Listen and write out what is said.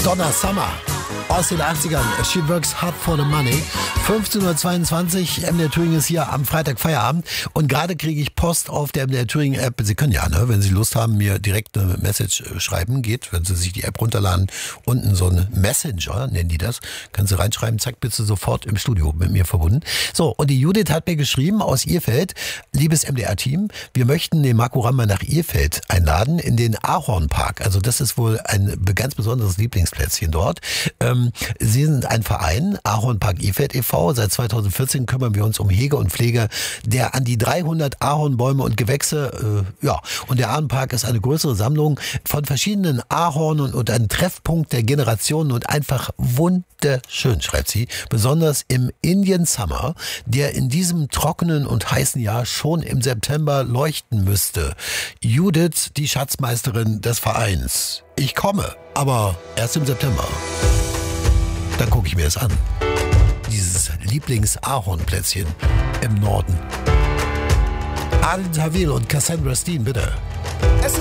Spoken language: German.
Donna Summer aus den 80ern. She works hard for the money. 15:22 Uhr. MDR Thüringen ist hier am Freitag Feierabend. Und gerade kriege ich Post auf der MDR Thüringen App. Sie können ja, wenn Sie Lust haben, mir direkt eine Message schreiben. Geht, wenn Sie sich die App runterladen. Unten so ein Messenger, nennen die das. Können Sie reinschreiben. Zack, bist du sofort im Studio mit mir verbunden. So, und die Judith hat mir geschrieben aus Irrfeld. Liebes MDR-Team, wir möchten den Marco Ramm nach Irrfeld einladen in den Ahornpark. Also das ist wohl ein ganz besonderes Lieblingsplätzchen dort. Sie sind ein Verein, Ahornpark Irrfeld e.V. Seit 2014 kümmern wir uns um Hege und Pflege der an die 300 Ahornbäume und Gewächse. Und der Ahornpark ist eine größere Sammlung von verschiedenen Ahornen und ein Treffpunkt der Generationen und einfach wunderschön, schreibt sie. Besonders im Indian Summer, der in diesem trockenen und heißen Jahr schon im September leuchten müsste. Judith, die Schatzmeisterin des Vereins. Ich komme, aber erst im September. Dann gucke ich mir das an. Dieses Lieblings-Ahornplätzchen im Norden. Adel Tawil und Cassandra Steen, bitte.